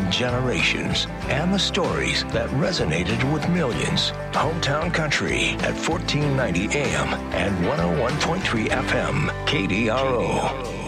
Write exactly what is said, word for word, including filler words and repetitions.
spanning generations and the stories that resonated with millions. Hometown Country at fourteen ninety A M and one oh one point three F M, K D R O.